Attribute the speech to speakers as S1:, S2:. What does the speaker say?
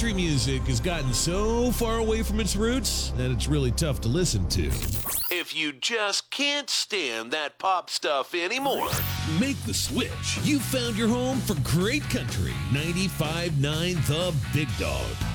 S1: country music has gotten so far away from its roots that it's really tough to listen to. If you just can't stand that pop stuff anymore, make the switch. You found your home for great country. 95.9 The Big Dog.